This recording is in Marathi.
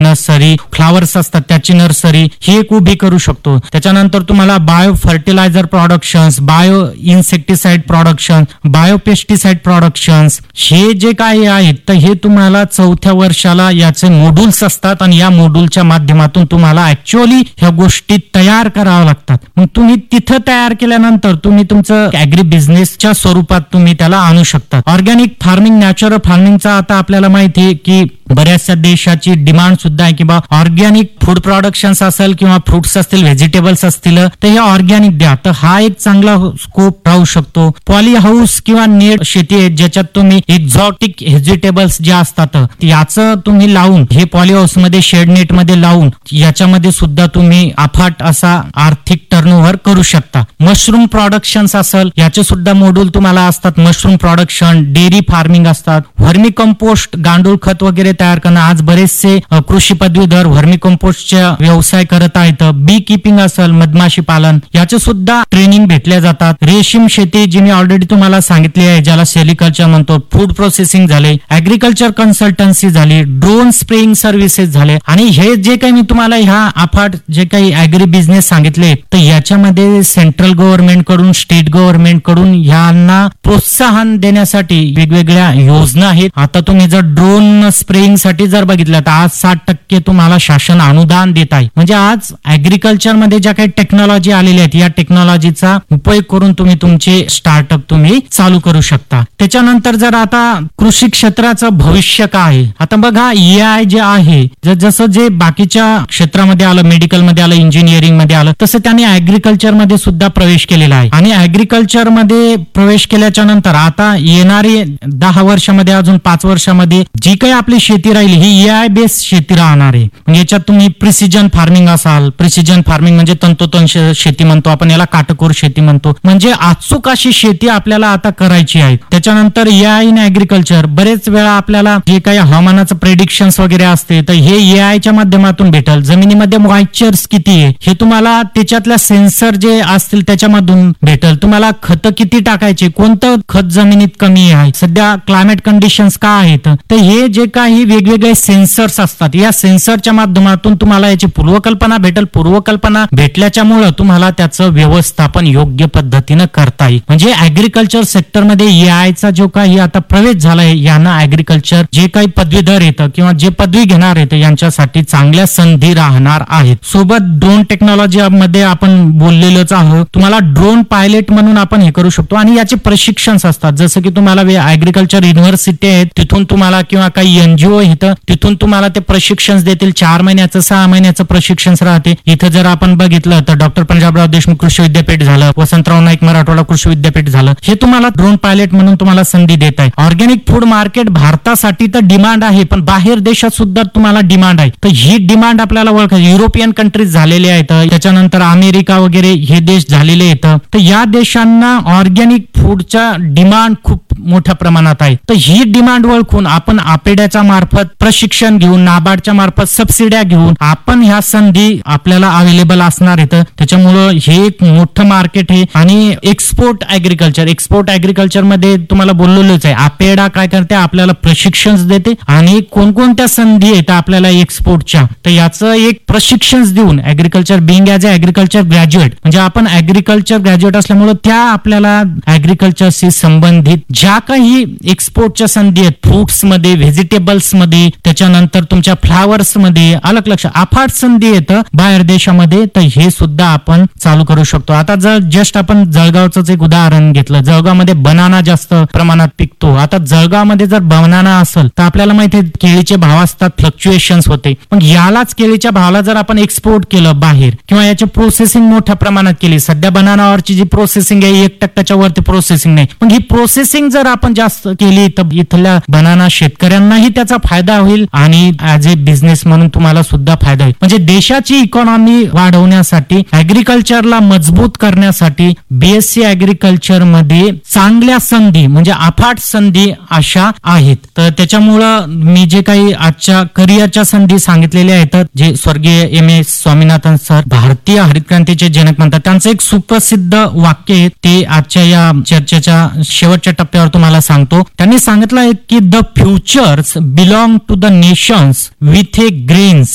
नर्सरी, फ्लावर्स असतात त्याची नर्सरी ही एक उभी करू शकतो. त्याच्यानंतर तुम्हाला bio fertiliser production, bio insecticide production, bio pesticide production हे जे काही आहेत तर हे तुम्हाला 4थ्या वर्षाला याचे मॉड्यूल्स असतात आणि या मॉड्यूलच्या माध्यमातून तुम्हाला ऍक्च्युअली ह्या गोष्टी तयार कराव्या लागतात. मग तुम्ही तिथं तयार केल्यानंतर तुम्ही तुमचं ऍग्री बिझनेसच्या स्वरूपात तुम्ही त्याला आणू शकता. ऑर्गॅनिक फार्मिंग, नॅचरल फार्मिंगचा आता आपल्याला माहिती आहे की बऱ्याचशा देशाची डिमांड सुद्धा आहे की बा ऑर्गॅनिक फूड प्रोडक्शन्स असेल किंवा फ्रुट्स असतील, व्हेजिटेबल्स असतील तर हे ऑर्गॅनिक द्या. तर हा एक चांगला स्कोप राहू शकतो. पॉली हाऊस किंवा नेट शेती आहे ज्याच्यात तुम्ही एक्झॉटिक व्हेजिटेबल्स जे असतात याचं तुम्ही लावून हे पॉली हाऊस मध्ये शेड नेट मध्ये लावून याच्यामध्ये सुद्धा तुम्ही अफाट असा आर्थिक टर्नओव्हर करू शकता. मशरूम प्रोडक्शन्स असेल याचे सुद्धा मॉड्यूल तुम्हाला असतात. मशरूम प्रोडक्शन, डेअरी फार्मिंग असतात, व्हर्मी कंपोस्ट, गांडूळ खत वगैरे तयार करणं. आज बरेचसे कृषी पदवीधर व्हर्मी कंपोस्टच्या व्यवसाय करत आहेत. बी किपिंग असेल, मधमाशी पालन याचे सुद्धा ट्रेनिंग भेटल्या जातात. रेशीम शेती जी मी ऑलरेडी तुम्हाला सांगितली आहे ज्याला सेरिकल्चर म्हणतो, फूड प्रोसेसिंग झाले, ऍग्रिकल्चर कन्सल्टन्सी झाली, ड्रोन स्प्रेइंग सर्व्हिसेस झाले. आणि हे जे काही मी तुम्हाला ह्या अफाट जे काही ऍग्री बिझनेस सांगितले तर याच्यामध्ये सेंट्रल गव्हर्नमेंट कडून, स्टेट गव्हर्नमेंट कडून यांना प्रोत्साहन देण्यासाठी वेगवेगळ्या योजना आहेत. आता तुम्ही जर ड्रोन स्प्रेइंग साठी जर बघितलं तर आज 60% तुम्हाला शासन अनुदान देत आहे. म्हणजे आज ऍग्रिकल्चर मध्ये ज्या काही टेक्नॉलॉजी आलेल्या आहेत या टेक्नॉलॉजीचा उपयोग करून तुम्ही तुमचे स्टार्टअप तुम्ही चालू करू शकता. त्याच्यानंतर जर आता कृषी क्षेत्राचं भविष्य काय आहे, आता बघा AI जे आहे जसं जे बाकीच्या क्षेत्रामध्ये आलं, मेडिकल मध्ये आलं, इंजिनिअरिंग मध्ये आलं, तसं त्यांनी ऍग्रिकल्चर मध्ये सुद्धा प्रवेश केलेला आहे. आणि ऍग्रिकल्चर मध्ये प्रवेश केल्याच्या नंतर आता येणारी 10 वर्षामध्ये, अजून 5 वर्षामध्ये जी काही आपली शेती राहिली ही AI बेस्ड शेती राहणार आहे. म्हणजे याच्यात तुम्ही प्रिसिजन फार्मिंग असाल, प्रिसिजन फार्मिंग म्हणजे तंतोतंत शेती म्हणतो आपण याला, काटकोर शेती म्हणतो, म्हणजे अचूक अशी शेती आपल्याला आता करायची आहे. त्याच्यानंतर AI इन ऍग्रिकल्चर, बरेच वेळा आपल्याला जे काही हवामानाचं प्रेडिक्शन्स वगैरे असते तर हे AI च्या माध्यमातून भेटल. जमिनीमध्ये मॉइश्चर्स किती आहे हे तुम्हाला त्याच्यातल्या सेन्सर जे असतील त्याच्यामधून भेटल. तुम्हाला खत किती टाकायचे, कोणतं खत जमिनीत कमी आहे, सध्या क्लायमेट कंडिशन्स काय आहेत, तर हे जे काही वेगवेगळे सेन्सर्स असतात या सेन्सरच्या माध्यमातून तुम्हाला याची पूर्वकल्पना भेटेल. पूर्वकल्पना भेटल्याच्यामुळे तुम्हाला त्याचं व्यवस्थापन योग्य पद्धतीनं करता येईल. म्हणजे ऍग्रिकल्चर सेक्टरमध्ये AI चा जो काही आता प्रवेश झालाय यांना ऍग्रिकल्चर जे काही पदवीधर येतं किंवा जे पदवी घेणार येतं यांच्यासाठी चांगल्या संधी राहणार आहेत. सोबत ड्रोन टेक्नॉलॉजी मध्ये आपण बोललेलोच आहोत. तुम्हाला ड्रोन पायलट म्हणून आपण हे करू शकतो आणि याचे प्रशिक्षण असतात. जसं की तुम्हाला ऍग्रिकल्चर युनिव्हर्सिटी आहेत तिथून तुम्हाला किंवा काही NGO येतं तिथून तुम्हाला ते प्रशिक्षण देतील. 4 महिन्याचं 6 महिन्याचं प्रशिक्षण राहते. इथं जर आपण बघितलं तर डॉक्टर पंजाबराव देशमुख कृषी विद्यापीठ झालं, वसंतराव नाईक मराठवाडा कृषी विद्यापीठ झालं, हे तुम्हाला ड्रोन पायलट म्हणून तुम्हाला संधी देत आहे. ऑर्गॅनिक फूड मार्केट भारतासाठी तर डिमांड आहे पण बाहेर देशात सुद्धा तुम्हाला डिमांड आहे. तर ही डिमांड आपल्याला ओळखायची. युरोपियन कंट्रीज झालेले आहेत, त्याच्यानंतर अमेरिका वगैरे हे देश झालेले आहेत. तर या देशांना ऑर्गॅनिक फूडचा डिमांड खूप मोठ्या प्रमाणात आहे. तर ही डिमांड ओळखून आपण आपेड्याच्या मार्फत प्रशिक्षण घेऊन, नाबार्डच्या मार्फत सबसिड्या घेऊन आपण ह्या संधी आपल्याला अवेलेबल असणार आहेत. त्याच्यामुळं हे एक मोठं मार्केट आहे. आणि एक्सपोर्ट ऍग्रिकल्चर मध्ये तुम्हाला बोललेलोच आहे, आपेडा काय करते आपल्याला प्रशिक्षण देते आणि कोणकोणत्या संधी आहेत आपल्याला एक्सपोर्टच्या तर याचं एक प्रशिक्षण देऊन agriculture Bing as a agriculture graduate म्हणजे आपण ऍग्रिकल्चर ग्रॅज्युएट असल्यामुळे त्या आपल्याला ऍग्रिकल्चरशी संबंधित ज्या काही एक्सपोर्टच्या संधी आहेत फ्रुट्स मध्ये, व्हेजिटेबल्स मध्ये, त्याच्यानंतर तुमच्या फ्लावर्स मध्ये, अलग लक्ष अफाट संधी येतं बाहेर देशामध्ये. तर हे सुद्धा आपण चालू करू शकतो. आता जर जस्ट आपण जळगावचं एक उदाहरण घेतलं, जळगावमध्ये बनाना जास्त प्रमाणात पिकतो. आता जळगावमध्ये जर बनाना असेल तर आपल्याला माहिती आहे केळीचे भाव असतात, फ्लक्च्युएशन्स होते. पण यालाच केळीच्या भावाला जर आपण एक्सपोर्ट केलं बाहेर किंवा याची प्रोसेसिंग मोठ्या प्रमाणात केली, सध्या बनानावरची जी प्रोसेसिंग आहे 1% वरती प्रोसेसिंग नाही, पण ही प्रोसेसिंग जर आपण जास्त केली तर इथल्या बनाना शेतकऱ्यांनाही त्याचा फायदा होईल आणि ऍज ए बिझनेस म्हणून तुम्हाला सुद्धा फायदा होईल. म्हणजे देशाची इकॉनॉमी वाढवण्यासाठी, ऍग्रिकल्चरला मजबूत करण्यासाठी BSc ऍग्रिकल्चर मध्ये चांगल्या संधी म्हणजे अफाट संधी अशा आहेत. तर त्याच्यामुळं मी जे काही आजच्या करिअरच्या संधी सांगितलेल्या आहेत, जे स्वर्गीय MS स्वामीनाथन सर भारतीय हरित क्रांतीचे जनक म्हणतात, त्यांचं एक सुप्रसिद्ध वाक्य आहे ते आजच्या या चर्चेच्या शेवटच्या टप्प्यावर तुम्हाला सांगतो. त्यांनी सांगितलं आहे की the futures belong to the nations with A grains